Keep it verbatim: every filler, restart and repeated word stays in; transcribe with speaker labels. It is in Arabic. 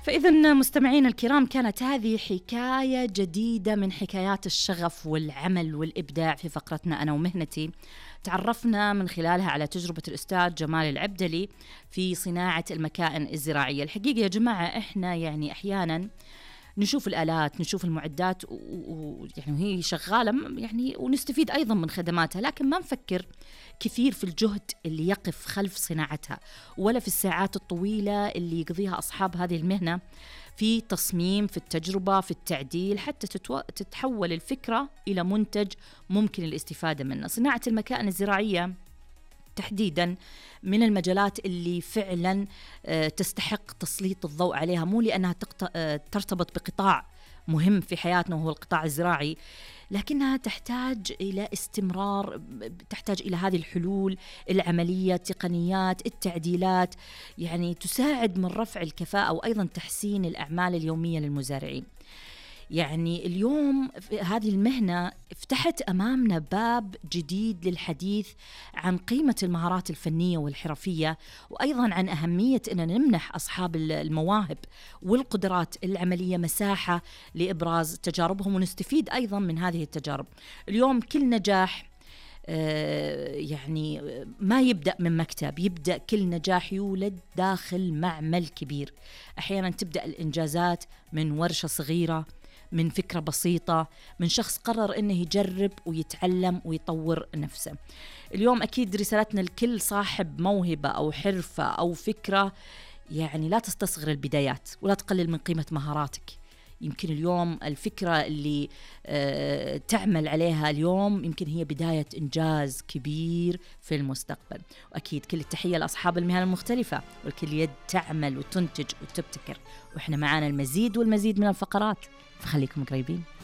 Speaker 1: فإذا مستمعين الكرام، كانت هذه حكاية جديدة من حكايات الشغف والعمل والإبداع في فقرتنا أنا ومهنتي. تعرفنا من خلالها على تجربة الأستاذ جمال العبدلي في صناعة المكائن الزراعية. الحقيقة يا جماعة إحنا يعني أحيانا نشوف الآلات، نشوف المعدات ويعني وهي شغالة يعني، ونستفيد أيضا من خدماتها، لكن ما نفكر كثير في الجهد اللي يقف خلف صناعتها، ولا في الساعات الطويلة اللي يقضيها أصحاب هذه المهنة في تصميم، في التجربة، في التعديل، حتى تتو... تتحول الفكرة إلى منتج ممكن الاستفادة منه. صناعة المكائن الزراعية تحديداً من المجالات اللي فعلاً تستحق تسليط الضوء عليها، مو لأنها ترتبط بقطاع مهم في حياتنا وهو القطاع الزراعي، لكنها تحتاج إلى استمرار، تحتاج إلى هذه الحلول العملية، التقنيات، التعديلات، يعني تساعد من رفع الكفاءة وأيضاً تحسين الأعمال اليومية للمزارعين. يعني اليوم هذه المهنة فتحت أمامنا باب جديد للحديث عن قيمة المهارات الفنية والحرفية، وأيضا عن أهمية أن نمنح أصحاب المواهب والقدرات العملية مساحة لإبراز تجاربهم، ونستفيد أيضا من هذه التجارب. اليوم كل نجاح يعني ما يبدأ من مكتب، يبدأ كل نجاح يولد داخل معمل كبير. أحيانا تبدأ الإنجازات من ورشة صغيرة، من فكرة بسيطة، من شخص قرر أنه يجرب ويتعلم ويطور نفسه. اليوم أكيد رسالتنا لكل صاحب موهبة أو حرفة أو فكرة، يعني لا تستصغر البدايات ولا تقلل من قيمة مهاراتك. يمكن اليوم الفكرة اللي آه تعمل عليها اليوم يمكن هي بداية إنجاز كبير في المستقبل. وأكيد كل التحية لأصحاب المهن المختلفة، والكل يد تعمل وتنتج وتبتكر. وإحنا معانا المزيد والمزيد من الفقرات، فخليكم قريبين.